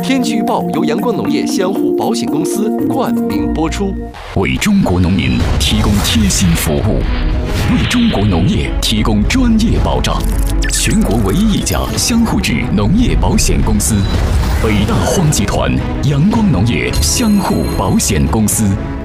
天气预报由阳光农业相互保险公司冠名播出， 为中国农民提供贴心服务，为中国农业提供专业保障。全国唯一一家相互制农业保险公司——北大荒集团阳光农业相互保险公司。